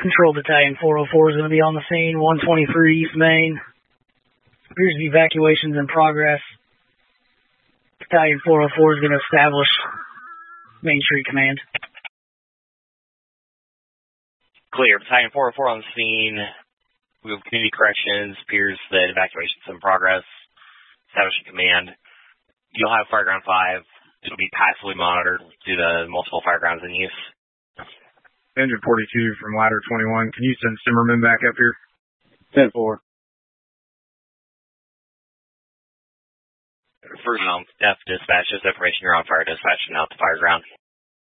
Control Battalion 404 is going to be on the scene, 123 East Main. Appears to be evacuations in progress. Battalion 404 is going to establish Main Street Command. Clear. Battalion 404 on the scene. We have community corrections. Appears that evacuations in progress. Establishing command. You'll have Fireground 5. It'll be passively monitored due to multiple firegrounds in use. Engine 42 from Ladder 21. Can you send Simmerman back up here? 10-4. First, F dispatch, this information, you're on fire dispatch and out to Fireground.